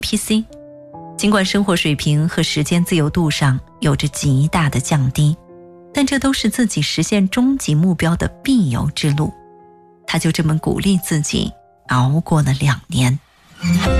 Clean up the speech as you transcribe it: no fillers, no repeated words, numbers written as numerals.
PC。尽管生活水平和时间自由度上有着极大的降低，但这都是自己实现终极目标的必由之路。他就这么鼓励自己熬过了2年。